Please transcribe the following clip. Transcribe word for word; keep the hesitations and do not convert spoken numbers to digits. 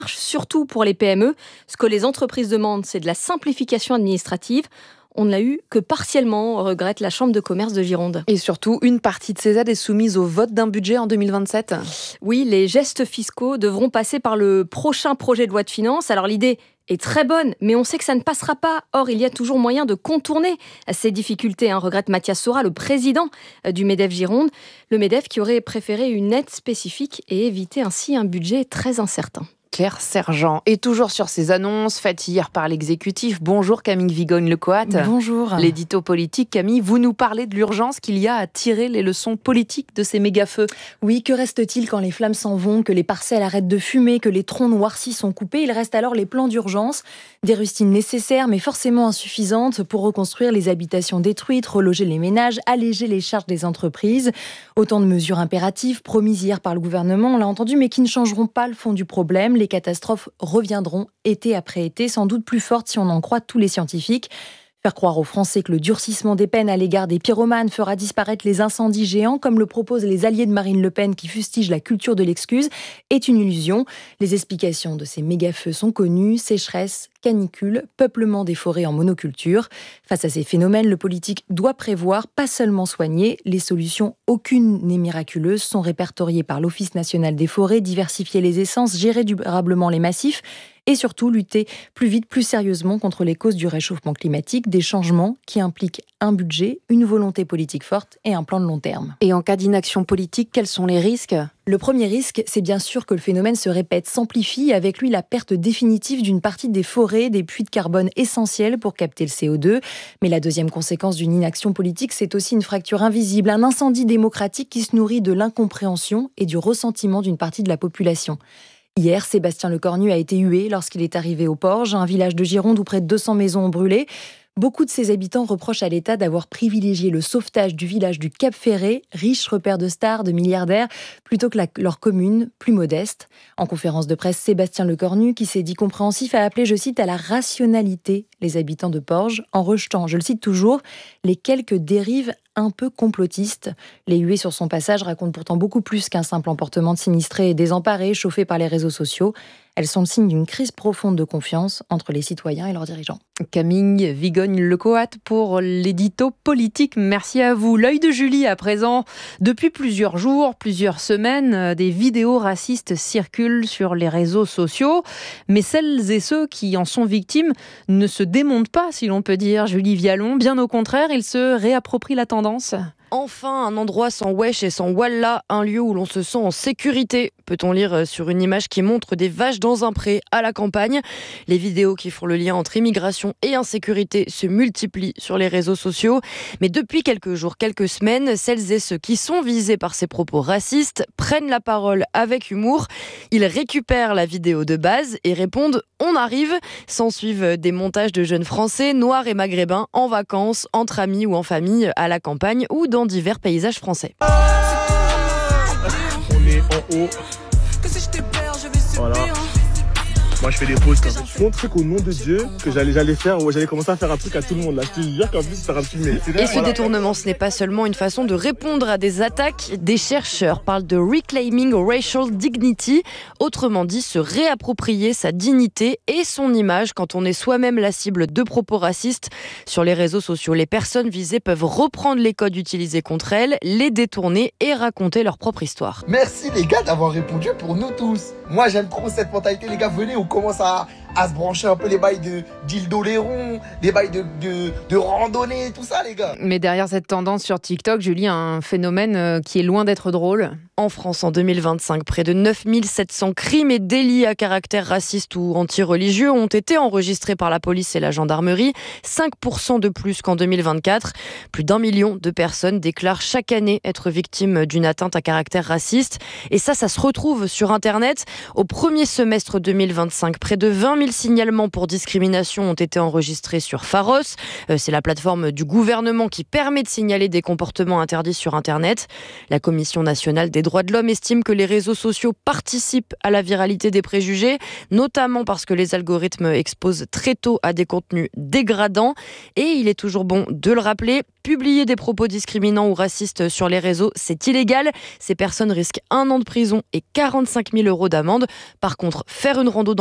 surtout pour les P M E. Ce que les entreprises demandent, c'est de la simplification administrative. On ne l'a eu que partiellement, regrette la Chambre de commerce de Gironde. Et surtout, une partie de ces aides est soumise au vote d'un budget en deux mille vingt-sept. Oui, les gestes fiscaux devront passer par le prochain projet de loi de finances. Alors l'idée est très bonne, mais on sait que ça ne passera pas. Or, il y a toujours moyen de contourner ces difficultés, hein, regrette Mathias Sora, le président du MEDEF Gironde. Le MEDEF qui aurait préféré une aide spécifique et éviter ainsi un budget très incertain. Claire Sergent. Et toujours sur ces annonces faites hier par l'exécutif. Bonjour Camille Vigogne-Lecoat. Bonjour. L'édito politique, Camille, vous nous parlez de l'urgence qu'il y a à tirer les leçons politiques de ces méga-feux. Oui, que reste-t-il quand les flammes s'en vont, que les parcelles arrêtent de fumer, que les troncs noircis sont coupés? Il reste alors les plans d'urgence, des rustines nécessaires mais forcément insuffisantes pour reconstruire les habitations détruites, reloger les ménages, alléger les charges des entreprises. Autant de mesures impératives promises hier par le gouvernement, on l'a entendu, mais qui ne changeront pas le fond du problème. Les catastrophes reviendront été après été, sans doute plus fortes si on en croit tous les scientifiques. Faire croire aux Français que le durcissement des peines à l'égard des pyromanes fera disparaître les incendies géants, comme le proposent les alliés de Marine Le Pen qui fustigent la culture de l'excuse, est une illusion. Les explications de ces méga-feux sont connues: sécheresse, canicule, peuplement des forêts en monoculture. Face à ces phénomènes, le politique doit prévoir, pas seulement soigner. Les solutions, aucune n'est miraculeuse, sont répertoriées par l'Office national des forêts: diversifier les essences, gérer durablement les massifs et surtout lutter plus vite, plus sérieusement contre les causes du réchauffement climatique, des changements qui impliquent un budget, une volonté politique forte et un plan de long terme. Et en cas d'inaction politique, quels sont les risques ? Le premier risque, c'est bien sûr que le phénomène se répète, s'amplifie, et avec lui la perte définitive d'une partie des forêts, des puits de carbone essentiels pour capter le C O deux. Mais la deuxième conséquence d'une inaction politique, c'est aussi une fracture invisible, un incendie démocratique qui se nourrit de l'incompréhension et du ressentiment d'une partie de la population. Hier, Sébastien Lecornu a été hué lorsqu'il est arrivé au Porge, un village de Gironde où près de deux cents maisons ont brûlé. Beaucoup de ses habitants reprochent à l'État d'avoir privilégié le sauvetage du village du Cap Ferré, riche repère de stars, de milliardaires, plutôt que la, leur commune, plus modeste. En conférence de presse, Sébastien Lecornu, qui s'est dit compréhensif, a appelé, je cite, à la rationalité les habitants de Porge, en rejetant, je le cite toujours, les quelques dérives un peu complotistes. Les huées sur son passage racontent pourtant beaucoup plus qu'un simple emportement de sinistrés et désemparés, chauffés par les réseaux sociaux. Elles sont le signe d'une crise profonde de confiance entre les citoyens et leurs dirigeants. Camille Vigogne-Lecoat pour l'édito politique. Merci à vous. L'œil de Julie à présent. Depuis plusieurs jours, plusieurs semaines, des vidéos racistes circulent sur les réseaux sociaux. Mais celles et ceux qui en sont victimes ne se démontent pas, si l'on peut dire. Julie Vialon, bien au contraire, ils se réapproprient la tendance. Enfin, un endroit sans wesh et sans wallah, un lieu où l'on se sent en sécurité, peut-on lire sur une image qui montre des vaches dans un pré à la campagne. Les vidéos qui font le lien entre immigration et insécurité se multiplient sur les réseaux sociaux. Mais depuis quelques jours, quelques semaines, celles et ceux qui sont visés par ces propos racistes prennent la parole avec humour. Ils récupèrent la vidéo de base et répondent « on arrive ». S'ensuivent des montages de jeunes Français, noirs et maghrébins, en vacances, entre amis ou en famille, à la campagne ou dans divers paysages français. On est en haut. Voilà. Moi je fais des pauses comme ça. Je montrais qu'au nom de Dieu, que j'allais, j'allais faire, ouais, j'allais commencer à faire un truc à tout le monde. Là, je te jure qu'en plus, ça va me filmer. Et ce détournement, ce n'est pas seulement une façon de répondre à des attaques. Des chercheurs parlent de reclaiming racial dignity, autrement dit se réapproprier sa dignité et son image quand on est soi-même la cible de propos racistes. Sur les réseaux sociaux, les personnes visées peuvent reprendre les codes utilisés contre elles, les détourner et raconter leur propre histoire. Merci les gars d'avoir répondu pour nous tous. Moi j'aime trop cette mentalité, les gars, venez, on commence à, à se brancher un peu les bails de dildo Léron, les bails de, de, de randonnée, tout ça les gars. Mais derrière cette tendance sur TikTok, Julie, un phénomène qui est loin d'être drôle. En France, en deux mille vingt-cinq, près de neuf mille sept cents crimes et délits à caractère raciste ou anti-religieux ont été enregistrés par la police et la gendarmerie, cinq pour cent de plus qu'en deux mille vingt-quatre. Plus d'un million de personnes déclarent chaque année être victimes d'une atteinte à caractère raciste. Et ça, ça se retrouve sur Internet. Au premier semestre deux mille vingt-cinq, près de vingt mille signalements pour discrimination ont été enregistrés sur Pharos. Euh, c'est la plateforme du gouvernement qui permet de signaler des comportements interdits sur Internet. La Commission nationale des droits de l'homme estime que les réseaux sociaux participent à la viralité des préjugés, notamment parce que les algorithmes exposent très tôt à des contenus dégradants. Et il est toujours bon de le rappeler, publier des propos discriminants ou racistes sur les réseaux, c'est illégal. Ces personnes risquent un an de prison et quarante-cinq mille euros d'amende. Par contre, faire une rando dans